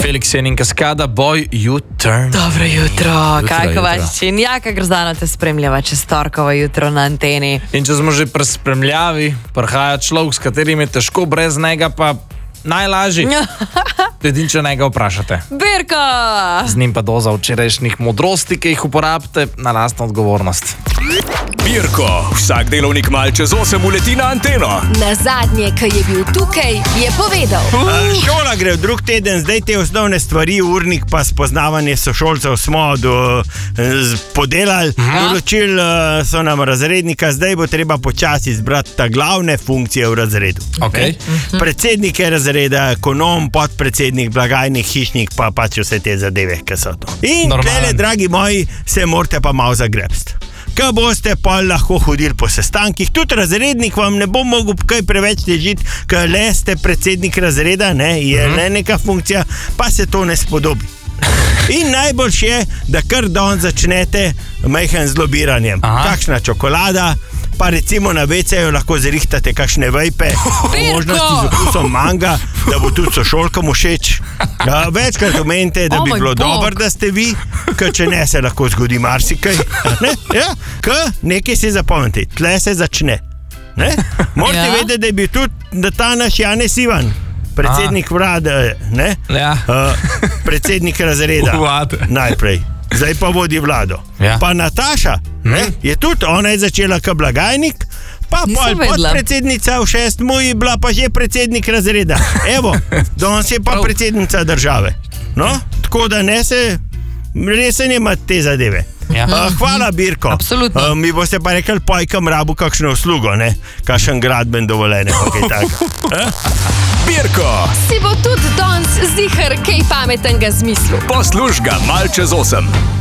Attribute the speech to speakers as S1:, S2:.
S1: Felix Jen in Kaskada, Boy You Turn.
S2: Dobro jutro, kako vas čin? Jaka Grzdana te spremljava čez torkovo jutro na anteni.
S1: In če smo že pri spremljavi, prihaja človek, s katerim je težko, brez njega pa najlažji. Edin, če njega vprašate.
S2: Birko!
S1: Z njim pa doza včerajšnjih modrosti, ki jih uporabite na lastno odgovornost.
S3: Birko, vsak delovnik mal čez 8 uleti na anteno.
S4: Na zadnje, ki je bil tukaj, je povedal.
S5: Šola gre v drug teden, zdaj te osnovne stvari, urnik pa spoznavanje sošolcev smo podelali. Določili so nam razrednika, zdaj bo treba počasi izbrati ta glavne funkcije v razredu.
S1: Okay.
S5: Predsednik je razreda, ekonom, podpredsednik, blagajnik, hišnik, pa pač vse te zadeve, ki so to. In tele, dragi moji, se morate pa malo zagrebsti. Ko boste pa lahko hodili po sestankih, tudi razrednik vam ne bo mogel kaj preveč težiti, ker le ste predsednik razreda, je le neka funkcija, pa se to ne spodobi. In najboljš je, da kar dan začnete majhen z lobiranjem. Kakšna čokolada, pa recimo na WC-ju lahko zrihtate kakšne vejpe, možnosti z okusom manga, da bo tudi sošolkom všeč. Večkrat omenite, da bi bilo dobro, da ste vi, ker če ne, se lahko zgodi marsikaj. Nekaj si zapomnite, tle se začne. Morate vedeti, da je bil tudi ta naš Janez Ivan, predsednik vlade, predsednik razreda najprej. Zdaj pa vodi vlado. Pa Nataša, je tudi, ona je začela kot blagajnik, pa podpredsednica v 6. je bila pa že predsednik razreda. Evo, danes je pa predsednica države. No, tako da ne se nima te zadeve. Hvala, Birko.
S2: Absolutno.
S5: Mi boste pa rekli, pojkam rabu kakšno uslugo, kakšen gradben dovoljenje, pa kaj tako.
S3: Birko!
S4: Si bo tudi danes zihar kaj pametnega zmislil.
S3: Posluš ga mal čez 8.